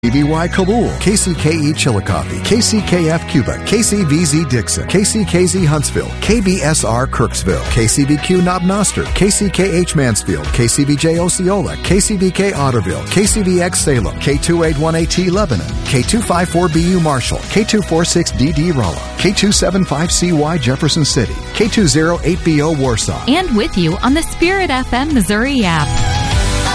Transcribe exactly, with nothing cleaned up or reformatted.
K B Y Kabul, K C K E Chillicothe, K C K F Cuba, K C V Z Dixon, K C K Z Huntsville, K B S R Kirksville, K C B Q Knob Noster, K C K H Mansfield, K C B J Osceola, K C B K Otterville, K C B X Salem, K two eight one eight T Lebanon, K two five four B U Marshall, K two four six D D Rolla, K two seven five C Y Jefferson City, K two oh eight B O Warsaw. And with you on the Spirit F M Missouri app.